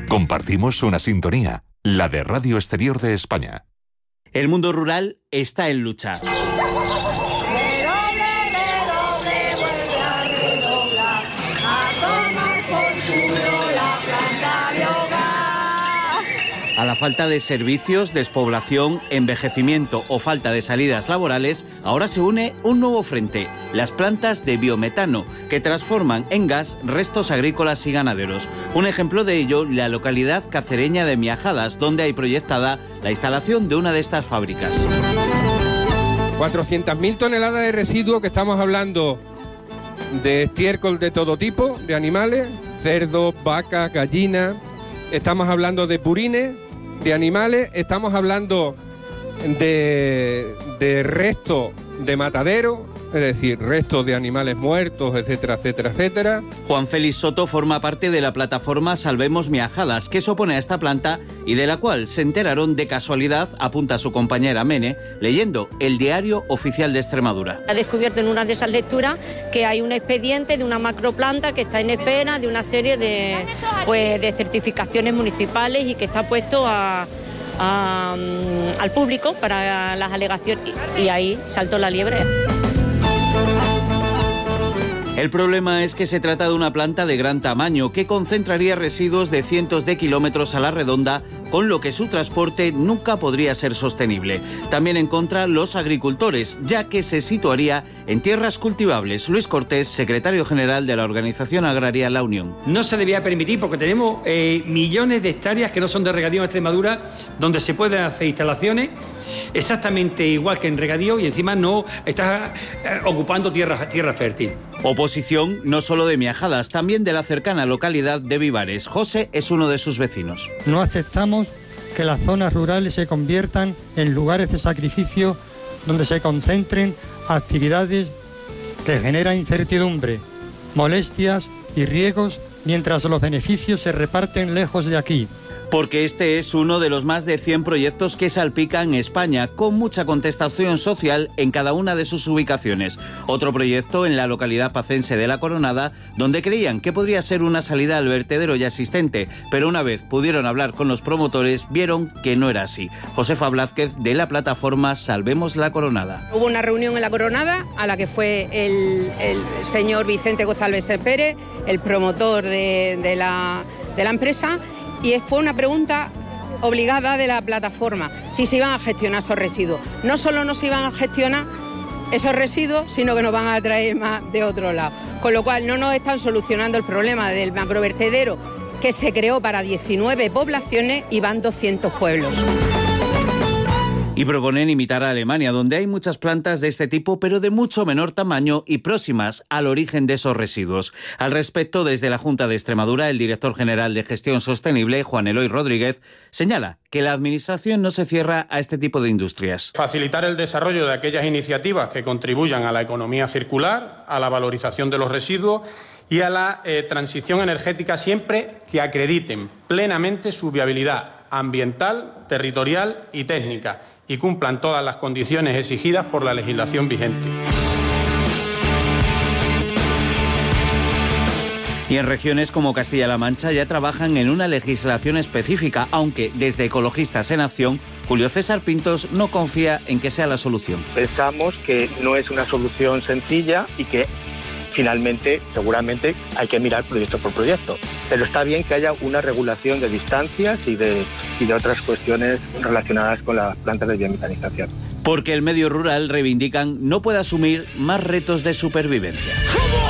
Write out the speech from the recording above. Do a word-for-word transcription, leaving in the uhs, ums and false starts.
Compartimos una sintonía, la de Radio Exterior de España. El mundo rural está en lucha. A la falta de servicios, despoblación, envejecimiento o falta de salidas laborales, ahora se une un nuevo frente, las plantas de biometano, que transforman en gas restos agrícolas y ganaderos. Un ejemplo de ello, la localidad cacereña de Miajadas, donde hay proyectada la instalación de una de estas fábricas. cuatrocientas mil toneladas de residuos, que estamos hablando de estiércol de todo tipo, de animales, cerdos, vacas, gallinas, estamos hablando de purines, de animales, estamos hablando de, de restos de matadero, es decir, restos de animales muertos, etcétera, etcétera, etcétera. Juan Félix Soto forma parte de la plataforma Salvemos Miajadas, que se opone a esta planta y de la cual se enteraron de casualidad, apunta su compañera Mene, leyendo el Diario Oficial de Extremadura. Ha descubierto en una de esas lecturas que hay un expediente de una macroplanta que está en espera de una serie de, pues, de certificaciones municipales y que está puesto a... A, al público para las alegaciones y ahí saltó la liebre. El problema es que se trata de una planta de gran tamaño que concentraría residuos de cientos de kilómetros a la redonda, con lo que su transporte nunca podría ser sostenible. También en contra los agricultores, ya que se situaría en tierras cultivables. Luis Cortés, secretario general de la Organización Agraria La Unión. No se debía permitir porque tenemos eh, millones de hectáreas que no son de regadío en Extremadura, donde se pueden hacer instalaciones exactamente igual que en regadío y encima no está eh, ocupando tierra, tierra fértil. Oposición no solo de Miajadas, también de la cercana localidad de Vivares. José es uno de sus vecinos. No aceptamos que las zonas rurales se conviertan en lugares de sacrificio donde se concentren actividades que generan incertidumbre, molestias y riesgos, mientras los beneficios se reparten lejos de aquí. Porque este es uno de los más de cien proyectos que salpican España, con mucha contestación social en cada una de sus ubicaciones. Otro proyecto en la localidad pacense de La Coronada, donde creían que podría ser una salida al vertedero ya existente, pero una vez pudieron hablar con los promotores, vieron que no era así. Josefa Blázquez, de la plataforma Salvemos La Coronada. Hubo una reunión en La Coronada a la que fue el, el señor Vicente González Pérez, el promotor de, de, la, de la empresa, y fue una pregunta obligada de la plataforma, si se iban a gestionar esos residuos. No solo no se iban a gestionar esos residuos, sino que nos van a traer más de otro lado. Con lo cual no nos están solucionando el problema del macrovertedero que se creó para diecinueve poblaciones y van doscientos pueblos. Y proponen imitar a Alemania, donde hay muchas plantas de este tipo, pero de mucho menor tamaño y próximas al origen de esos residuos. Al respecto, desde la Junta de Extremadura, el director general de Gestión Sostenible, Juan Eloy Rodríguez, señala que la Administración no se cierra a este tipo de industrias. Facilitar el desarrollo de aquellas iniciativas que contribuyan a la economía circular, a la valorización de los residuos y a la eh, transición energética, siempre que acrediten plenamente su viabilidad ambiental, territorial y técnica, y cumplan todas las condiciones exigidas por la legislación vigente. Y en regiones como Castilla-La Mancha ya trabajan en una legislación específica, aunque desde Ecologistas en Acción, Julio César Pintos no confía en que sea la solución. Pensamos que no es una solución sencilla y que finalmente, seguramente, hay que mirar proyecto por proyecto. Pero está bien que haya una regulación de distancias y de, y de otras cuestiones relacionadas con las plantas de biometanización. Porque el medio rural, reivindican, no puede asumir más retos de supervivencia.